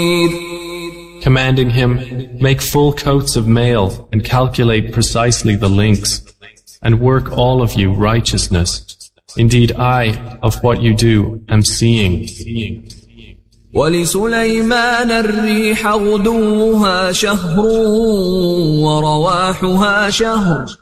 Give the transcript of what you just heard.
commanding him, make full coats of mail and calculate precisely the links, and work all of you righteousness. Indeed, I, of what you do, am seeing. ولسليمان الريح غدوها شهر ورواحها شهر